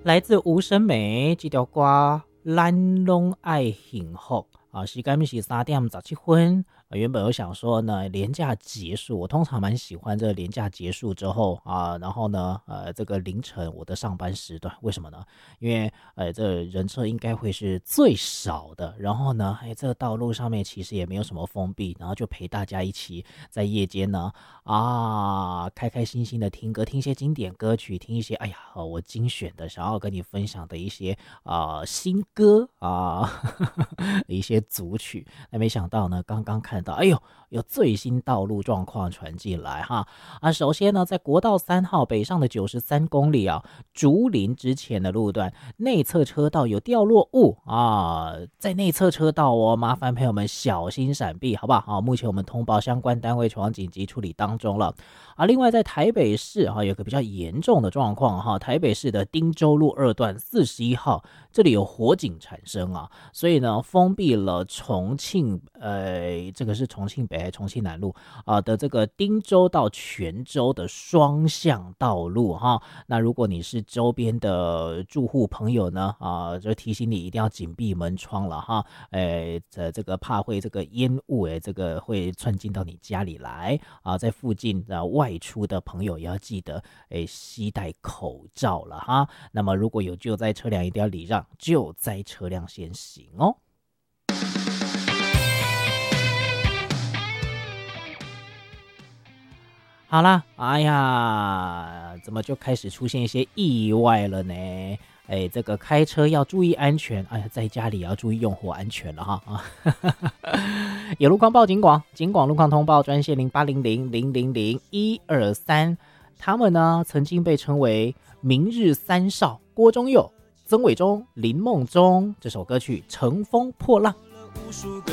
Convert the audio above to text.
来自吴审美这条歌咱拢爱幸福啊，时间是3点17分。原本我想说呢，连假结束，我通常蛮喜欢这个连假结束之后啊，然后呢，这个凌晨我的上班时段，为什么呢？因为这人车应该会是最少的，然后呢，这个道路上面其实也没有什么封闭，然后就陪大家一起在夜间呢开开心心的听歌，听一些经典歌曲，听一些我精选的想要跟你分享的一些新歌一些组曲。那没想到呢，刚刚看到有最新道路状况传进来哈首先呢，在国道3号北上的93公里竹林之前的路段内侧车道有掉落物在内侧车道麻烦朋友们小心闪避，好不好？目前我们通报相关单位前往紧急处理当中了另外在台北市有个比较严重的状况台北市的汀州路2段41号这里有火警产生所以呢封闭了重庆这个是重庆北还是重庆南路的这个汀州到泉州的双向道路那如果你是周边的住户朋友呢就提醒你一定要紧闭门窗了这个怕会这个烟雾这个会窜进到你家里来在附近外出的朋友也要记得携带口罩了那么如果有救灾车辆一定要礼让，救灾车辆先行哦。好啦，怎么就开始出现一些意外了呢？这个开车要注意安全，在家里也要注意用火安全了哈有路况报警广路况通报专线0800000123，他们呢曾经被称为明日三少郭宗佑、曾伟忠、林梦中，这首歌曲《乘风破浪》。无数个